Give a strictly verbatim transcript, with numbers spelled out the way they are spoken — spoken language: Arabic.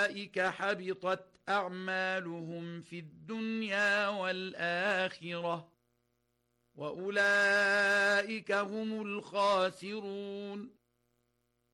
أولئك حبطت أعمالهم في الدنيا والآخرة وأولئك هم الخاسرون